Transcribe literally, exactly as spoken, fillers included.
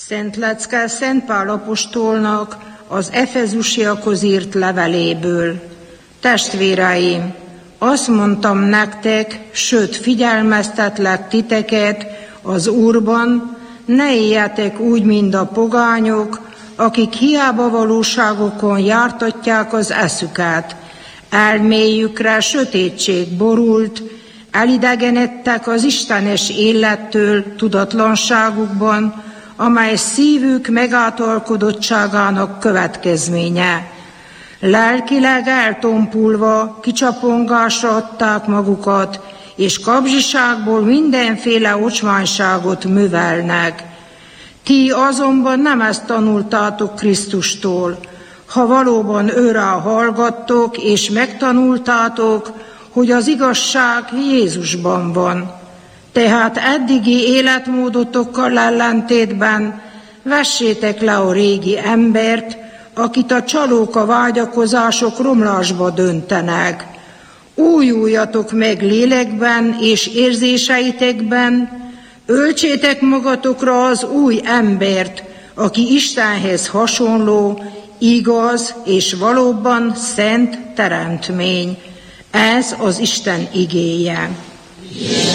Szent Lecke Szent Pál apostolnak az Efezusiakhoz írt leveléből. Testvéreim, azt mondtam nektek, sőt figyelmeztetlek titeket az Úrban, ne éljetek úgy, mint a pogányok, akik hiába valóságokon jártatják az eszüket. Elméjükre sötétség borult, elidegenedtek az istenes élettől tudatlanságukban, amely szívük megáltalkodottságának következménye. Lelkileg eltompulva, kicsapongásra adták magukat, és kapzsiságból mindenféle ocsmányságot művelnek. Ti azonban nem ezt tanultátok Krisztustól, ha valóban őre hallgattok, és megtanultátok, hogy az igazság Jézusban van. Tehát eddigi életmódotokkal ellentétben vessétek le a régi embert, akit a csalók a vágyakozások romlásba döntenek. Újuljatok meg lélekben és érzéseitekben, öltsétek magatokra az új embert, aki Istenhez hasonló, igaz és valóban szent teremtmény. Ez az Isten igéje.